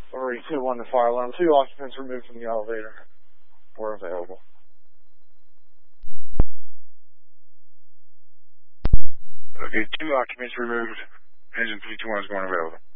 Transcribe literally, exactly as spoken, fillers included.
three two one to fire alarm. Two occupants removed from the elevator were available. Okay, two occupants removed. Engine three two one is going available.